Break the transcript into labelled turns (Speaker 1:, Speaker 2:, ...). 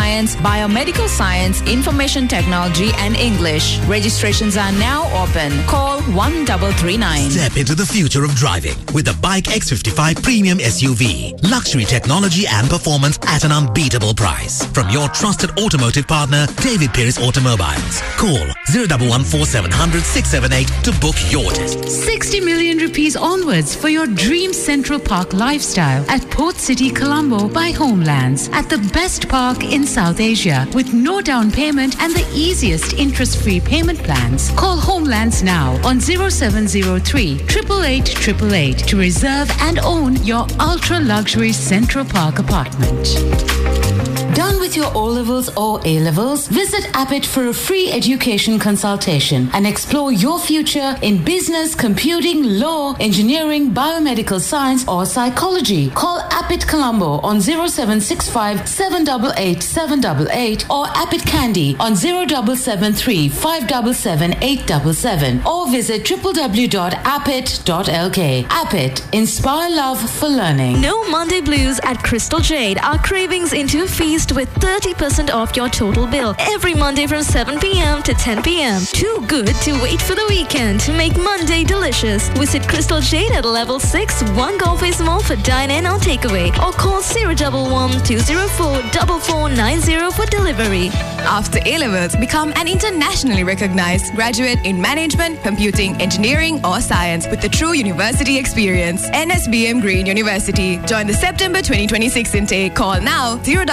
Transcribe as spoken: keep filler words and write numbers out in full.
Speaker 1: science, biomedical science, information technology and English. Registrations are now open. Call one three three nine.
Speaker 2: Step into the future of driving with the Bike X fifty-five Premium S U V. Luxury technology and performance at an unbeatable price. From your trusted automotive partner, David Pierce Automobiles. Call zero one one four seven zero zero six seven eight to book your test.
Speaker 3: sixty million rupees onwards for your dream Central Park lifestyle at Port City, Colombo by Homelands. At the best park in South Asia with no down payment and the easiest interest-free payment plans. Call Homelands now on zero seven zero three, eight eight eight, eight eight eight to reserve and own your ultra-luxury Central Park apartment. Done with your O-levels or A-levels? Visit Appit for a free education consultation and explore your future in business, computing, law, engineering, biomedical science or psychology. Call Appit Colombo on zero seven six five, seven eight eight, seven eight eight or Appit Candy on zero seven seven three, five seven seven, eight seven seven or visit w w w dot appit dot l k. Appit, inspire love for learning.
Speaker 4: No Monday blues at Crystal Jade. Our cravings into a feast with thirty percent off your total bill every Monday from seven p.m. to ten p.m. Too good to wait for the weekend to make Monday delicious. Visit Crystal Jade at level six, One Golfways Mall for dine-in or takeaway or call zero one one, two zero four, four four nine zero for delivery.
Speaker 5: After A-levels, become an internationally recognized graduate in management, computing, engineering or science with the true university experience. N S B M Green University. Join the September twenty twenty-six intake. Call now zero